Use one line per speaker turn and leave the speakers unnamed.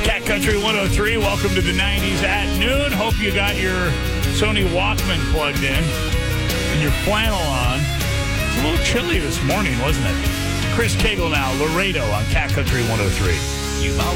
Cat Country 103, welcome to the 90s at noon. Hope you got your Sony Walkman plugged in and your flannel on. It's a little chilly this morning, wasn't it? Chris Cagle now, Laredo on Cat Country 103.
You've always